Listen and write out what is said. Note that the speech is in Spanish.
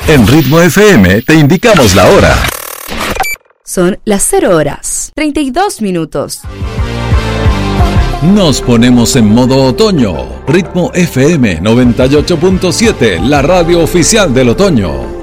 En Ritmo FM te indicamos la hora. Son las 0 horas, 32 minutos. Nos ponemos en modo otoño. Ritmo FM 98.7, la radio oficial del otoño.